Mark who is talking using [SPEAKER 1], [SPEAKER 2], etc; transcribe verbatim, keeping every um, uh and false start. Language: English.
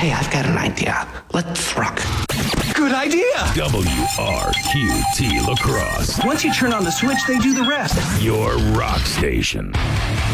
[SPEAKER 1] Hey, I've got an idea. Let's rock.
[SPEAKER 2] Good idea!
[SPEAKER 3] W R Q T La Crosse,
[SPEAKER 2] Once you turn on the switch, they do the rest.
[SPEAKER 3] your rock station.